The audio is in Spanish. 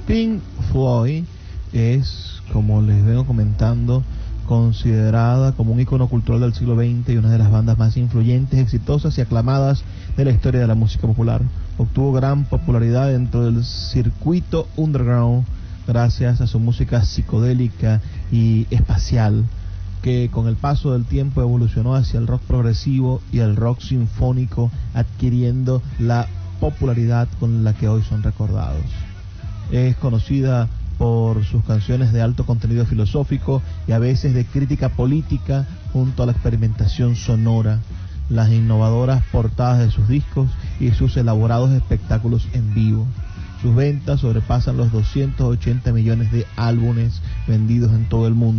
Pink Floyd es, como les vengo comentando, considerada como un icono cultural del siglo XX y una de las bandas más influyentes, exitosas y aclamadas de la historia de la música popular. Obtuvo gran popularidad dentro del circuito underground gracias a su música psicodélica y espacial, que con el paso del tiempo evolucionó hacia el rock progresivo y el rock sinfónico, adquiriendo la popularidad con la que hoy son recordados. Es conocida por sus canciones de alto contenido filosófico y a veces de crítica política, junto a la experimentación sonora, las innovadoras portadas de sus discos y sus elaborados espectáculos en vivo. Sus ventas sobrepasan los 280 millones de álbumes vendidos en todo el mundo.